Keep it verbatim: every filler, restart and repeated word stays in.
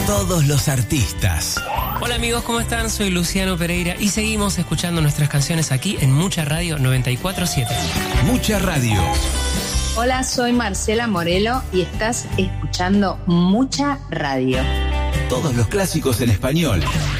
Todos los artistas. Hola amigos, ¿cómo están? Soy Luciano Pereira y seguimos escuchando nuestras canciones aquí en Mucha Radio noventa y cuatro punto siete. Mucha Radio. Hola, soy Marcela Morelo y estás escuchando Mucha Radio. Todos los clásicos en español